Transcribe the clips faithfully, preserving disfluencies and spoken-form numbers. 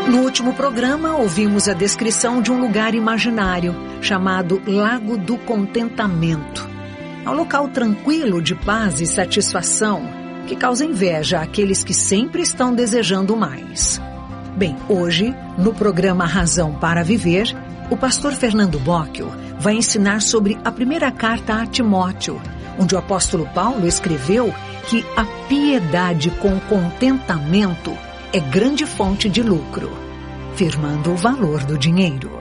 No último programa, ouvimos a descrição de um lugar imaginário, chamado Lago do Contentamento. É um local tranquilo de paz e satisfação, que causa inveja àqueles que sempre estão desejando mais. Bem, hoje, no programa Razão para Viver, o pastor Fernando Bocchio vai ensinar sobre a primeira carta a Timóteo, onde o apóstolo Paulo escreveu que a piedade com contentamento é grande fonte de lucro, firmando o valor do dinheiro.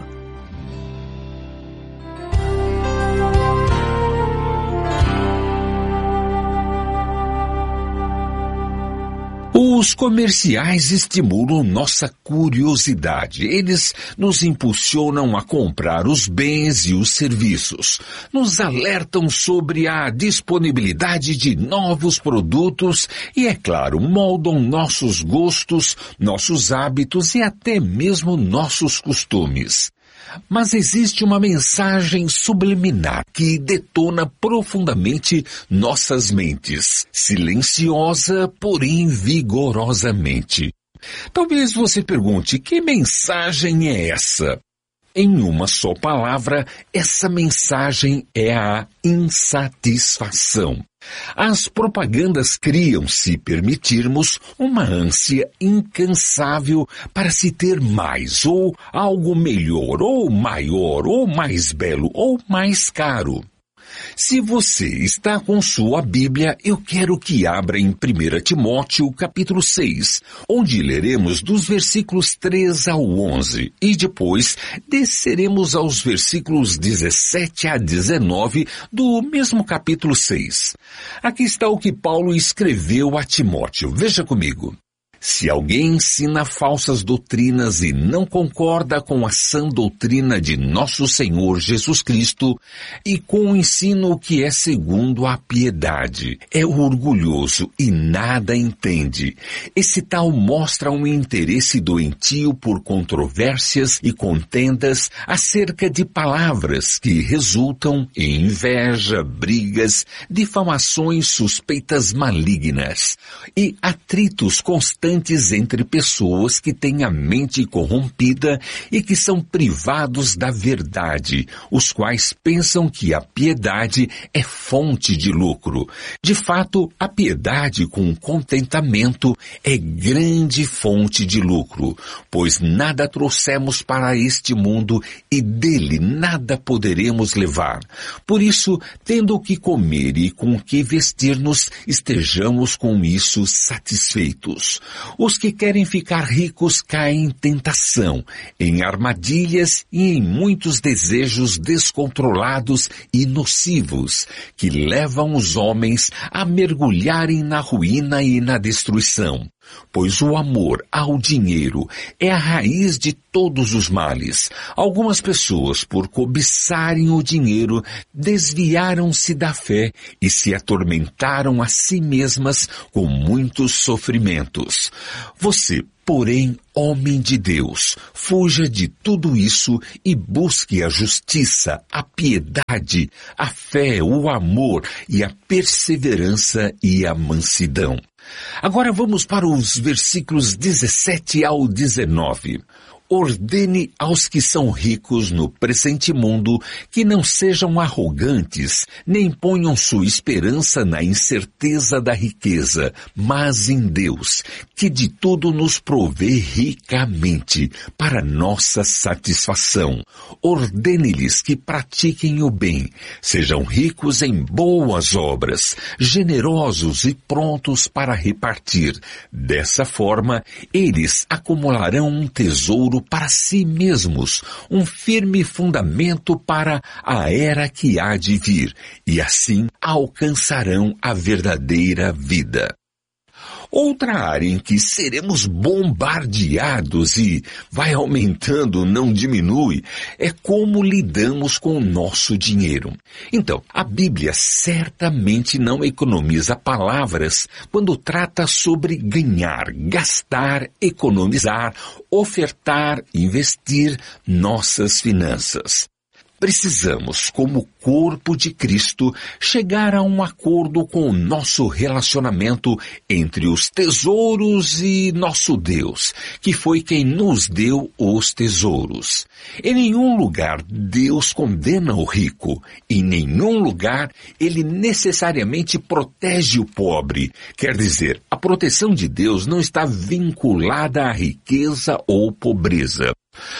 Os comerciais estimulam nossa curiosidade. Eles nos impulsionam a comprar os bens e os serviços. Nos alertam sobre a disponibilidade de novos produtos e, é claro, moldam nossos gostos, nossos hábitos e até mesmo nossos costumes. Mas existe uma mensagem subliminar que detona profundamente nossas mentes, silenciosa, porém vigorosamente. Talvez você pergunte, que mensagem é essa? Em uma só palavra, essa mensagem é a insatisfação. As propagandas criam, se permitirmos, uma ânsia incansável para se ter mais, ou algo melhor, ou maior, ou mais belo, ou mais caro. Se você está com sua Bíblia, eu quero que abra em primeira Timóteo, capítulo seis, onde leremos dos versículos três ao onze, e depois desceremos aos versículos dezessete a dezenove do mesmo capítulo seis. Aqui está o que Paulo escreveu a Timóteo. Veja comigo. Se alguém ensina falsas doutrinas e não concorda com a sã doutrina de nosso Senhor Jesus Cristo e com o ensino que é segundo a piedade, é orgulhoso e nada entende. Esse tal mostra um interesse doentio por controvérsias e contendas acerca de palavras que resultam em inveja, brigas, difamações, suspeitas malignas e atritos constantes entre pessoas que têm a mente corrompida e que são privados da verdade, os quais pensam que a piedade é fonte de lucro. De fato, a piedade com contentamento é grande fonte de lucro, pois nada trouxemos para este mundo e dele nada poderemos levar. Por isso, tendo o que comer e com o que vestir-nos, estejamos com isso satisfeitos. Os que querem ficar ricos caem em tentação, em armadilhas e em muitos desejos descontrolados e nocivos, que levam os homens a mergulharem na ruína e na destruição. Pois o amor ao dinheiro é a raiz de todos os males. Algumas pessoas, por cobiçarem o dinheiro, desviaram-se da fé e se atormentaram a si mesmas com muitos sofrimentos. Você, porém, homem de Deus, fuja de tudo isso e busque a justiça, a piedade, a fé, o amor e a perseverança e a mansidão. Agora vamos para os versículos dezessete ao dezenove. Ordene aos que são ricos no presente mundo que não sejam arrogantes, nem ponham sua esperança na incerteza da riqueza, mas em Deus, que de tudo nos provê ricamente, para nossa satisfação. Ordene-lhes que pratiquem o bem, sejam ricos em boas obras, generosos e prontos para repartir. Dessa forma, eles acumularão um tesouro para si mesmos, um firme fundamento para a era que há de vir, e assim alcançarão a verdadeira vida. Outra área em que seremos bombardeados e vai aumentando, não diminui, é como lidamos com o nosso dinheiro. Então, a Bíblia certamente não economiza palavras quando trata sobre ganhar, gastar, economizar, ofertar, investir nossas finanças. Precisamos, como corpo de Cristo, chegar a um acordo com o nosso relacionamento entre os tesouros e nosso Deus, que foi quem nos deu os tesouros. Em nenhum lugar Deus condena o rico. Em nenhum lugar ele necessariamente protege o pobre. Quer dizer, a proteção de Deus não está vinculada à riqueza ou pobreza.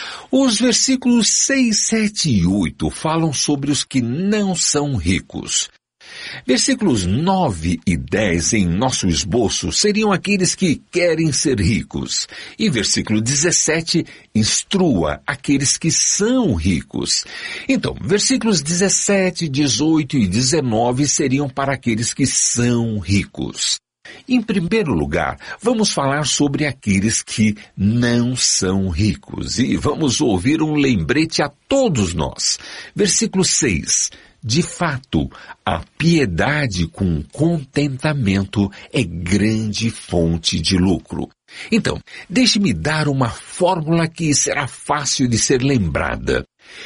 Os versículos seis, sete e oito falam sobre os que não são ricos. Versículos nove e dez em nosso esboço seriam aqueles que querem ser ricos. E versículo dezessete instrua aqueles que são ricos. Então, versículos dezessete, dezoito e dezenove seriam para aqueles que são ricos. Em primeiro lugar, vamos falar sobre aqueles que não são ricos. E vamos ouvir um lembrete a todos nós. Versículo seis. De fato, a piedade com contentamento é grande fonte de lucro. Então, deixe-me dar uma fórmula que será fácil de ser lembrada.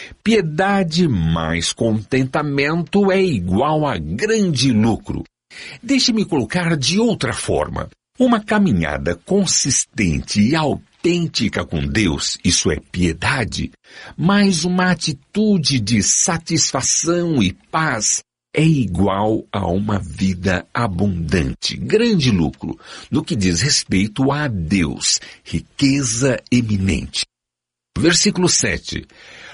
Piedade mais contentamento é igual a grande lucro. Deixe-me colocar de outra forma. Uma caminhada consistente e autêntica com Deus, isso é piedade, mais uma atitude de satisfação e paz é igual a uma vida abundante, grande lucro, no que diz respeito a Deus, riqueza eminente. Versículo sete.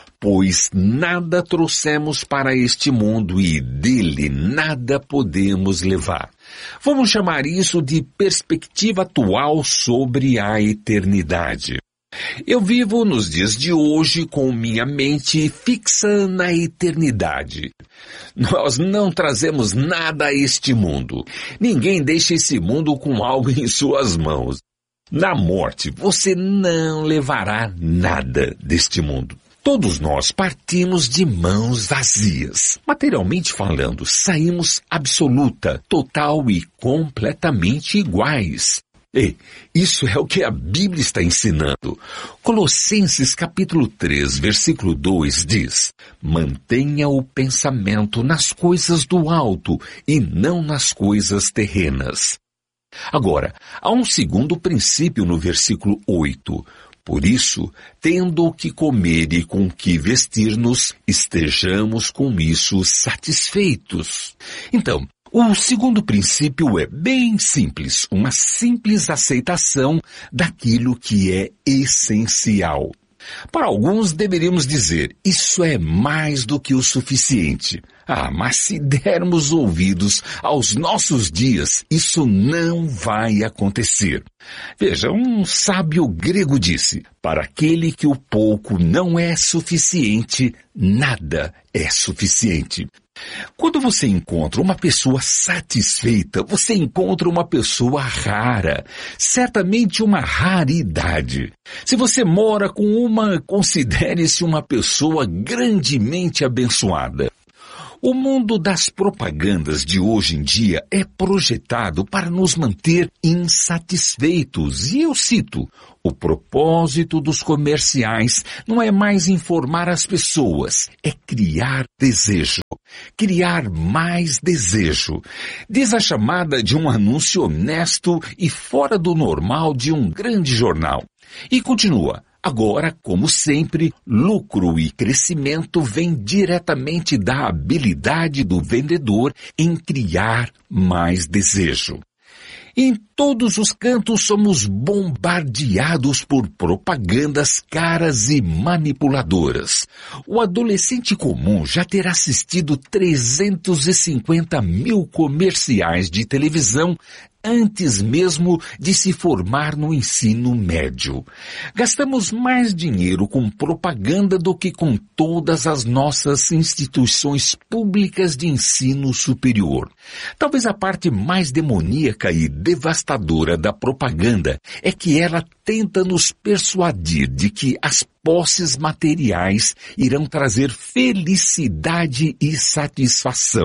Pois nada trouxemos para este mundo e dele nada podemos levar. Vamos chamar isso de perspectiva atual sobre a eternidade. Eu vivo nos dias de hoje com minha mente fixa na eternidade. Nós não trazemos nada a este mundo. Ninguém deixa esse mundo com algo em suas mãos. Na morte, você não levará nada deste mundo. Todos nós partimos de mãos vazias. Materialmente falando, saímos absoluta, total e completamente iguais. E isso é o que a Bíblia está ensinando. Colossenses capítulo três, versículo dois diz: mantenha o pensamento nas coisas do alto e não nas coisas terrenas. Agora, há um segundo princípio no versículo oito. Por isso, tendo o que comer e com o que vestir-nos, estejamos com isso satisfeitos. Então, o segundo princípio é bem simples, uma simples aceitação daquilo que é essencial. Para alguns deveríamos dizer, isso é mais do que o suficiente. Ah, mas se dermos ouvidos aos nossos dias, isso não vai acontecer. Veja, um sábio grego disse, para aquele que o pouco não é suficiente, nada é suficiente. Quando você encontra uma pessoa satisfeita, você encontra uma pessoa rara, certamente uma raridade. Se você mora com uma, considere-se uma pessoa grandemente abençoada. O mundo das propagandas de hoje em dia é projetado para nos manter insatisfeitos. E eu cito, o propósito dos comerciais não é mais informar as pessoas, é criar desejo. Criar mais desejo. Diz a chamada de um anúncio honesto e fora do normal de um grande jornal. E continua. Agora, como sempre, lucro e crescimento vêm diretamente da habilidade do vendedor em criar mais desejo. Em todos os cantos somos bombardeados por propagandas caras e manipuladoras. O adolescente comum já terá assistido trezentos e cinquenta mil comerciais de televisão antes mesmo de se formar no ensino médio. Gastamos mais dinheiro com propaganda do que com todas as nossas instituições públicas de ensino superior. Talvez a parte mais demoníaca e devastadora da propaganda é que ela tenta nos persuadir de que as posses materiais irão trazer felicidade e satisfação.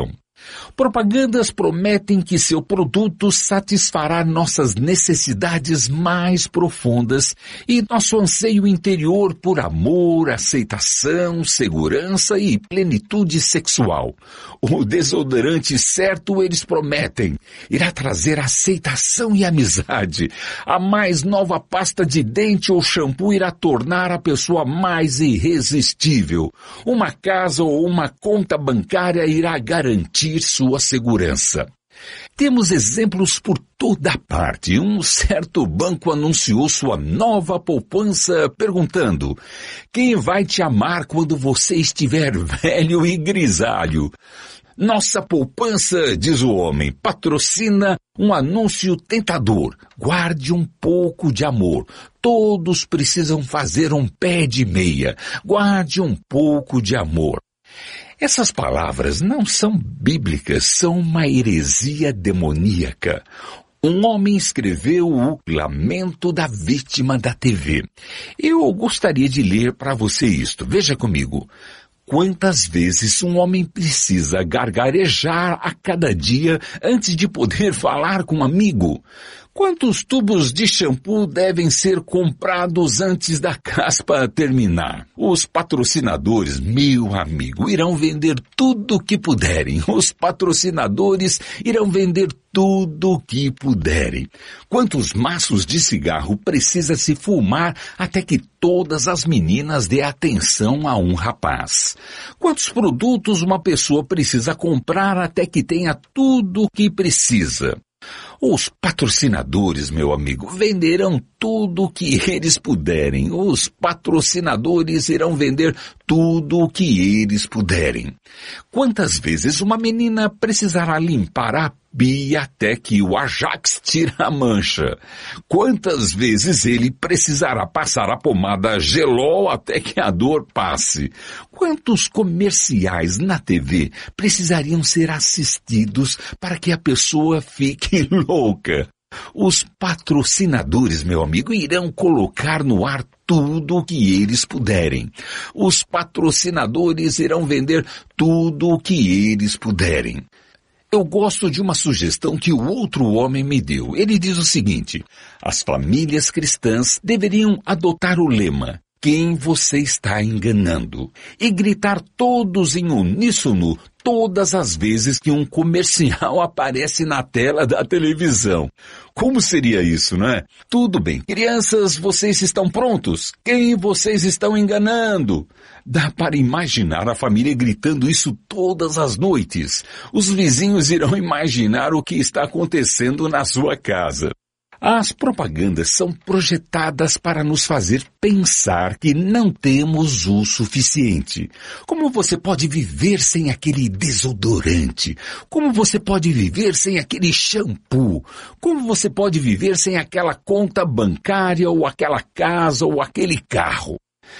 Propagandas prometem que seu produto satisfará nossas necessidades mais profundas e nosso anseio interior por amor, aceitação, segurança e plenitude sexual. O desodorante certo, eles prometem, irá trazer aceitação e amizade. A mais nova pasta de dente ou shampoo irá tornar a pessoa mais irresistível. Uma casa ou uma conta bancária irá garantir sua segurança. Temos exemplos por toda parte. Um certo banco anunciou sua nova poupança perguntando: quem vai te amar quando você estiver velho e grisalho? Nossa poupança, diz o homem, patrocina um anúncio tentador. Guarde um pouco de amor. Todos precisam fazer um pé de meia. Guarde um pouco de amor. Essas palavras não são bíblicas, são uma heresia demoníaca. Um homem escreveu o Lamento da Vítima da T V. Eu gostaria de ler para você isto. Veja comigo. Quantas vezes um homem precisa gargarejar a cada dia antes de poder falar com um amigo? Quantos tubos de shampoo devem ser comprados antes da caspa terminar? Os patrocinadores, meu amigo, irão vender tudo o que puderem. Os patrocinadores irão vender tudo o que puderem. Quantos maços de cigarro precisa se fumar até que todas as meninas dê atenção a um rapaz? Quantos produtos uma pessoa precisa comprar até que tenha tudo o que precisa? Os patrocinadores, meu amigo, venderão tudo o que eles puderem. Os patrocinadores irão vender tudo o que eles puderem. Quantas vezes uma menina precisará limpar a pia até que o Ajax tire a mancha? Quantas vezes ele precisará passar a pomada Gelol até que a dor passe? Quantos comerciais na T V precisariam ser assistidos para que a pessoa fique louca? Os patrocinadores, meu amigo, irão colocar no ar tudo o que eles puderem. Os patrocinadores irão vender tudo o que eles puderem. Eu gosto de uma sugestão que o outro homem me deu. Ele diz o seguinte: as famílias cristãs deveriam adotar o lema: quem você está enganando? E gritar todos em uníssono todas as vezes que um comercial aparece na tela da televisão. Como seria isso, não é? Tudo bem. Crianças, vocês estão prontos? Quem vocês estão enganando? Dá para imaginar a família gritando isso todas as noites. Os vizinhos irão imaginar o que está acontecendo na sua casa. As propagandas são projetadas para nos fazer pensar que não temos o suficiente. Como você pode viver sem aquele desodorante? Como você pode viver sem aquele shampoo? Como você pode viver sem aquela conta bancária ou aquela casa ou aquele carro?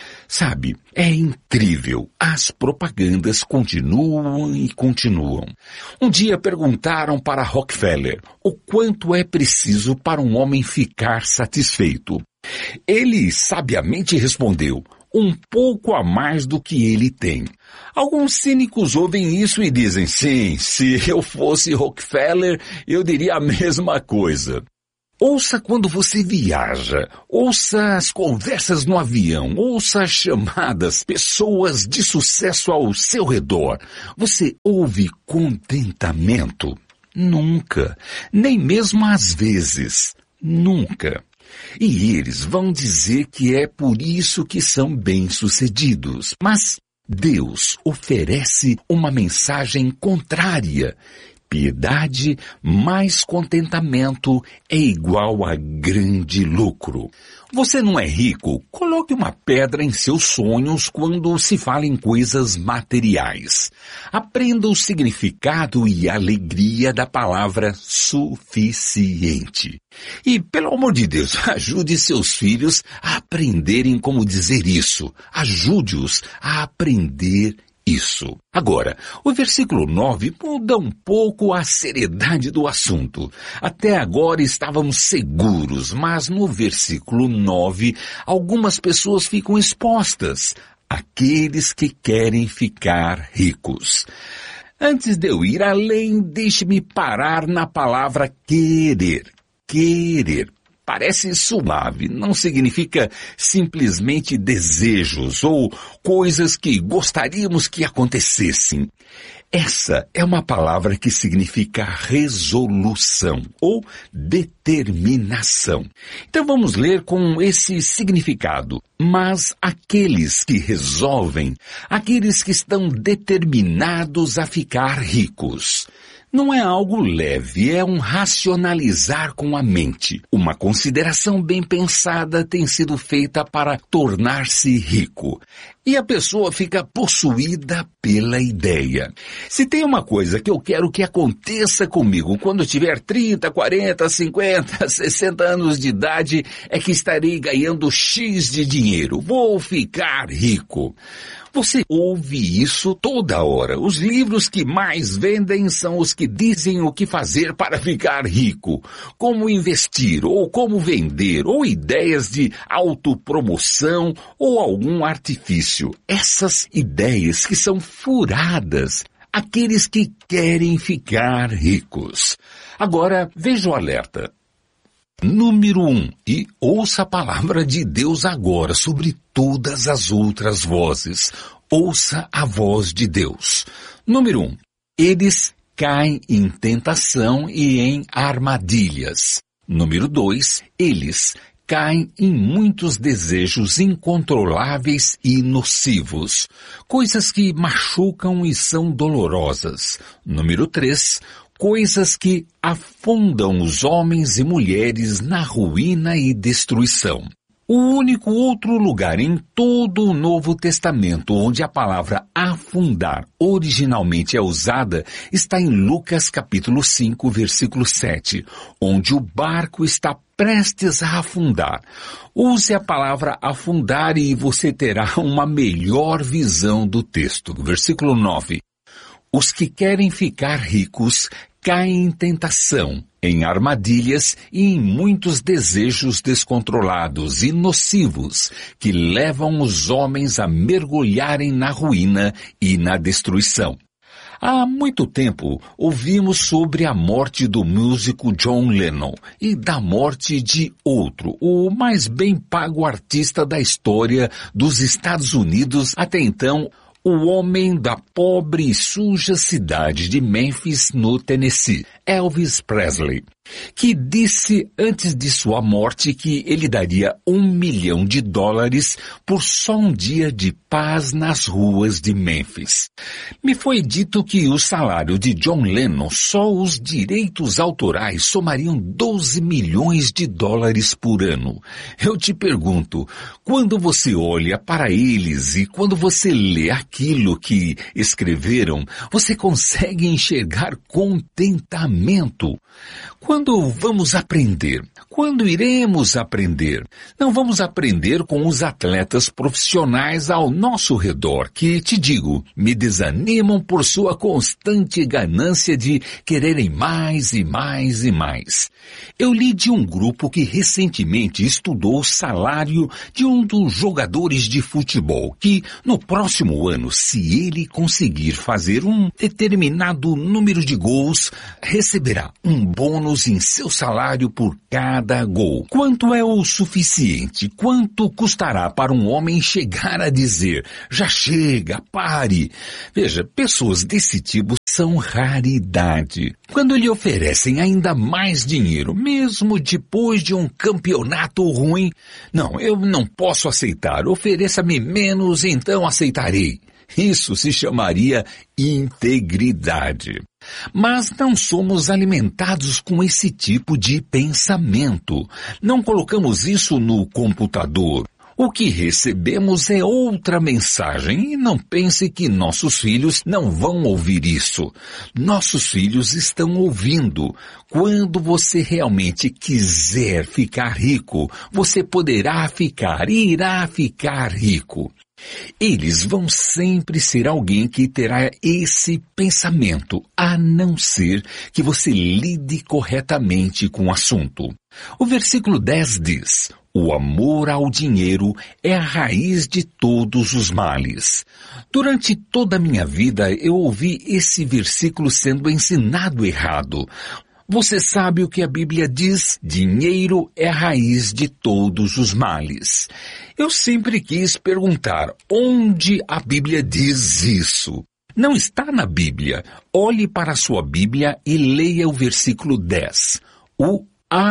Sabe, é incrível. As propagandas continuam e continuam. Um dia perguntaram para Rockefeller o quanto é preciso para um homem ficar satisfeito. Ele sabiamente respondeu: um pouco a mais do que ele tem. Alguns cínicos ouvem isso e dizem: sim, se eu fosse Rockefeller, eu diria a mesma coisa. Ouça quando você viaja, ouça as conversas no avião, ouça as chamadas, pessoas de sucesso ao seu redor. Você ouve contentamento? Nunca. Nem mesmo às vezes. Nunca. E eles vão dizer que é por isso que são bem-sucedidos. Mas Deus oferece uma mensagem contrária. Piedade mais contentamento é igual a grande lucro. Você não é rico? Coloque uma pedra em seus sonhos quando se fala em coisas materiais. Aprenda o significado e a alegria da palavra suficiente. E, pelo amor de Deus, ajude seus filhos a aprenderem como dizer isso. Ajude-os a aprender isso. Agora, o versículo nove muda um pouco a seriedade do assunto. Até agora estávamos seguros, mas no versículo nove, algumas pessoas ficam expostas. Aqueles que querem ficar ricos. Antes de eu ir além, deixe-me parar na palavra querer. Querer. Parece suave, não significa simplesmente desejos ou coisas que gostaríamos que acontecessem. Essa é uma palavra que significa resolução ou determinação. Então vamos ler com esse significado. Mas aqueles que resolvem, aqueles que estão determinados a ficar ricos. Não é algo leve, é um racionalizar com a mente. Uma consideração bem pensada tem sido feita para tornar-se rico. E a pessoa fica possuída pela ideia. Se tem uma coisa que eu quero que aconteça comigo quando eu tiver trinta, quarenta, cinquenta, sessenta anos de idade, é que estarei ganhando X de dinheiro. Vou ficar rico. Você ouve isso toda hora. Os livros que mais vendem são os que dizem o que fazer para ficar rico, como investir, ou como vender, ou ideias de autopromoção, ou algum artifício. Essas ideias que são furadas, aqueles que querem ficar ricos. Agora, veja o alerta. Número um, e ouça a palavra de Deus agora sobre todas as outras vozes. Ouça a voz de Deus. Número um, eles caem em tentação e em armadilhas. Número dois, eles caem em muitos desejos incontroláveis e nocivos, coisas que machucam e são dolorosas. Número três, coisas que afundam os homens e mulheres na ruína e destruição. O único outro lugar em todo o Novo Testamento onde a palavra afundar originalmente é usada está em Lucas capítulo cinco, versículo sete, onde o barco está prestes a afundar. Use a palavra afundar e você terá uma melhor visão do texto. Versículo nove. Os que querem ficar ricos caem em tentação, em armadilhas e em muitos desejos descontrolados e nocivos que levam os homens a mergulharem na ruína e na destruição. Há muito tempo ouvimos sobre a morte do músico John Lennon e da morte de outro, o mais bem pago artista da história dos Estados Unidos até então, o homem da pobre e suja cidade de Memphis, no Tennessee, Elvis Presley, que disse antes de sua morte que ele daria um milhão de dólares por só um dia de paz nas ruas de Memphis. Me foi dito que o salário de John Lennon, só os direitos autorais, somariam doze milhões de dólares por ano. Eu te pergunto, quando você olha para eles e quando você lê aquilo que escreveram, você consegue enxergar contentamento? Quando vamos aprender? Quando iremos aprender? Não vamos aprender com os atletas profissionais ao nosso redor, que, te digo, me desanimam por sua constante ganância de quererem mais e mais e mais. Eu li de um grupo que recentemente estudou o salário de um dos jogadores de futebol, que no próximo ano, se ele conseguir fazer um determinado número de gols, receberá um bônus em seu salário por cada gol. Quanto é o suficiente? Quanto custará para um homem chegar a dizer, já chega, pare? Veja, pessoas desse tipo são raridade. Quando lhe oferecem ainda mais dinheiro, mesmo depois de um campeonato ruim, não, eu não posso aceitar, ofereça-me menos, então aceitarei. Isso se chamaria integridade. Mas não somos alimentados com esse tipo de pensamento. Não colocamos isso no computador. O que recebemos é outra mensagem e não pense que nossos filhos não vão ouvir isso. Nossos filhos estão ouvindo. Quando você realmente quiser ficar rico, você poderá ficar e irá ficar rico. Eles vão sempre ser alguém que terá esse pensamento, a não ser que você lide corretamente com o assunto. O versículo dez diz, O amor ao dinheiro é a raiz de todos os males. Durante toda a minha vida eu ouvi esse versículo sendo ensinado errado. Você sabe o que a Bíblia diz? Dinheiro é a raiz de todos os males. Eu sempre quis perguntar, onde a Bíblia diz isso? Não está na Bíblia. Olhe para a sua Bíblia e leia o versículo dez. O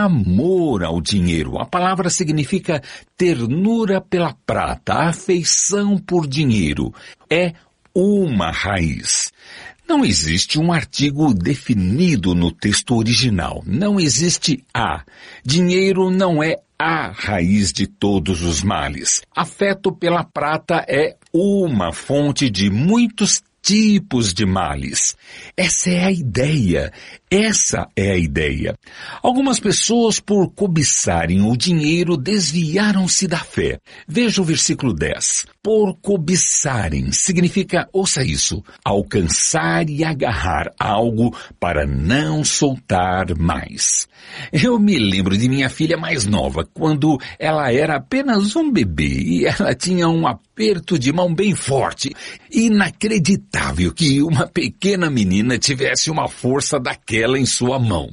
amor ao dinheiro. A palavra significa ternura pela prata, afeição por dinheiro. É uma raiz. Não existe um artigo definido no texto original. Não existe a. Dinheiro não é a raiz de todos os males. Afeto pela prata é uma fonte de muitos tipos de males. Essa é a ideia. Essa é a ideia. Algumas pessoas, por cobiçarem o dinheiro, desviaram-se da fé. Veja o versículo dez. Por cobiçarem significa, ouça isso, alcançar e agarrar algo para não soltar mais. Eu me lembro de minha filha mais nova, quando ela era apenas um bebê e ela tinha um aperto de mão bem forte. Inacreditável que uma pequena menina tivesse uma força daquela em sua mão.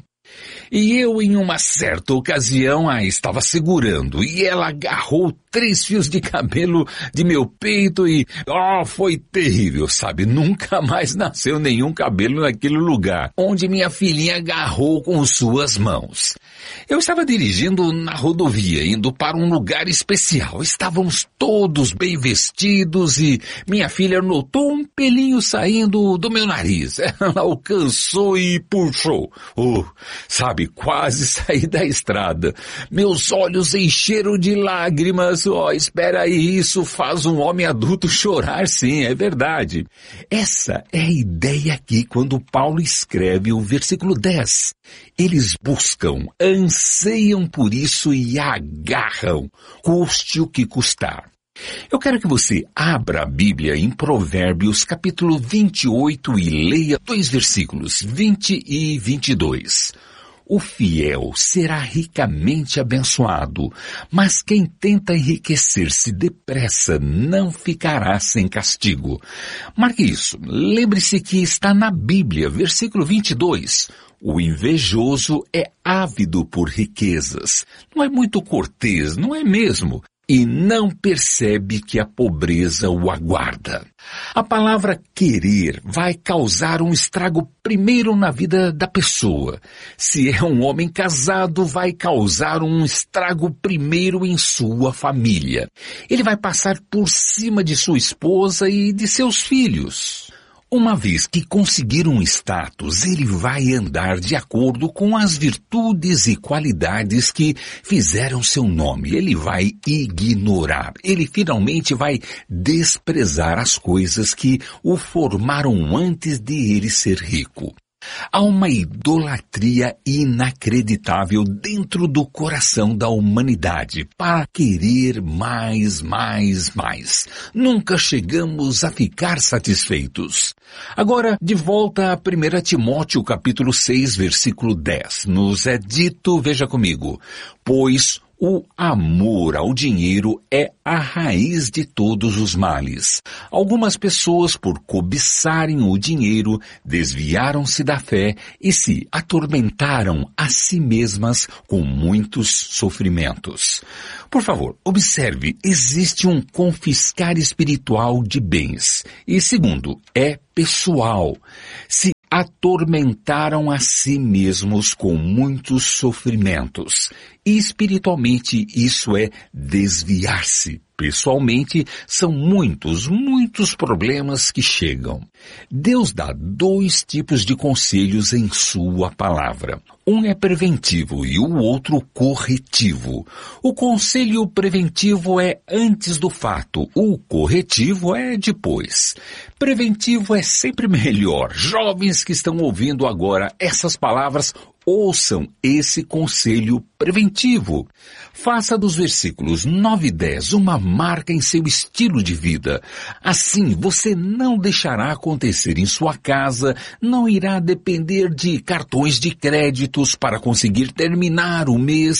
E eu, em uma certa ocasião, a estava segurando e ela agarrou três fios de cabelo de meu peito e, oh, foi terrível, sabe? Nunca mais nasceu nenhum cabelo naquele lugar onde minha filhinha agarrou com suas mãos. Eu estava dirigindo na rodovia, indo para um lugar especial. Estávamos todos bem vestidos e minha filha notou um pelinho saindo do meu nariz. Ela alcançou e puxou. Oh, sabe, quase saí da estrada. Meus olhos encheram de lágrimas. Oh, espera aí, isso faz um homem adulto chorar, sim, é verdade. Essa é a ideia aqui quando Paulo escreve o versículo dez. Eles buscam, anseiam por isso e agarram, custe o que custar. Eu quero que você abra a Bíblia em Provérbios capítulo vinte e oito e leia dois versículos, vinte e vinte e dois. O fiel será ricamente abençoado, mas quem tenta enriquecer-se depressa não ficará sem castigo. Marque isso. Lembre-se que está na Bíblia, versículo vinte e dois. O invejoso é ávido por riquezas. Não é muito cortês, não é mesmo? E não percebe que a pobreza o aguarda. A palavra querer vai causar um estrago primeiro na vida da pessoa. Se é um homem casado, vai causar um estrago primeiro em sua família. Ele vai passar por cima de sua esposa e de seus filhos. Uma vez que conseguir um status, ele vai andar de acordo com as virtudes e qualidades que fizeram seu nome. Ele vai ignorar. Ele finalmente vai desprezar as coisas que o formaram antes de ele ser rico. Há uma idolatria inacreditável dentro do coração da humanidade para querer mais, mais, mais. Nunca chegamos a ficar satisfeitos. Agora, de volta a primeiro Timóteo capítulo seis, versículo dez. Nos é dito, veja comigo, pois o amor ao dinheiro é a raiz de todos os males. Algumas pessoas, por cobiçarem o dinheiro, desviaram-se da fé e se atormentaram a si mesmas com muitos sofrimentos. Por favor, observe, existe um confiscar espiritual de bens. E segundo, é pessoal. Se atormentaram a si mesmos com muitos sofrimentos. E espiritualmente isso é desviar-se. Pessoalmente, são muitos, muitos problemas que chegam. Deus dá dois tipos de conselhos em sua palavra. Um é preventivo e o outro corretivo. O conselho preventivo é antes do fato, o corretivo é depois. Preventivo é sempre melhor. Jovens que estão ouvindo agora essas palavras, ouçam esse conselho preventivo. Faça dos versículos nove e dez uma marca em seu estilo de vida. Assim, você não deixará acontecer em sua casa, não irá depender de cartões de créditos para conseguir terminar o mês.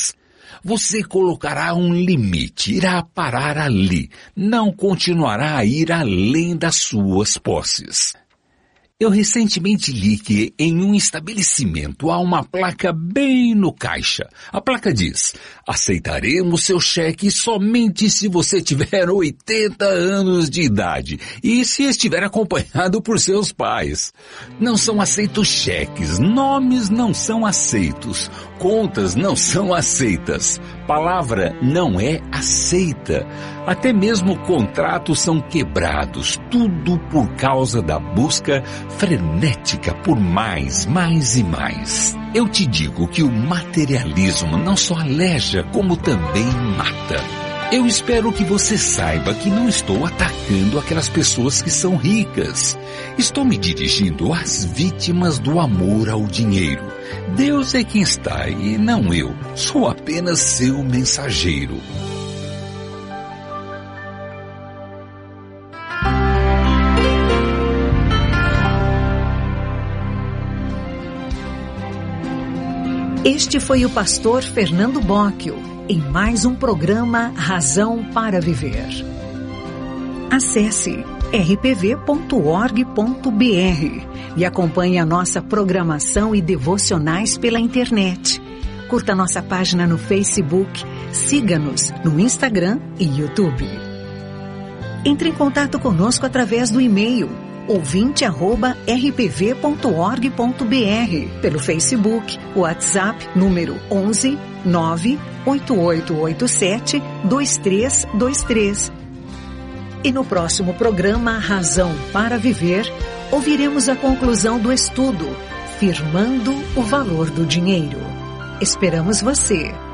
Você colocará um limite, irá parar ali, não continuará a ir além das suas posses. Eu recentemente li que em um estabelecimento há uma placa bem no caixa. A placa diz: aceitaremos seu cheque somente se você tiver oitenta anos de idade e se estiver acompanhado por seus pais. Não são aceitos cheques, nomes não são aceitos, contas não são aceitas, palavra não é aceita. Até mesmo contratos são quebrados, tudo por causa da busca frenética por mais, mais e mais. Eu te digo que o materialismo não só aleja, como também mata. Eu espero que você saiba que não estou atacando aquelas pessoas que são ricas. Estou me dirigindo às vítimas do amor ao dinheiro. Deus é quem está e não eu. Sou apenas seu mensageiro. Este foi o pastor Fernando Bocchio, em mais um programa Razão para Viver. Acesse r p v ponto org ponto b r e acompanhe a nossa programação e devocionais pela internet. Curta nossa página no Facebook, siga-nos no Instagram e YouTube. Entre em contato conosco através do e-mail ouvinte arroba r p v ponto org ponto b r, pelo Facebook, WhatsApp, número onze nove oito oito oito sete dois três dois três. E no próximo programa Razão para Viver, ouviremos a conclusão do estudo Firmando o Valor do Dinheiro. Esperamos você!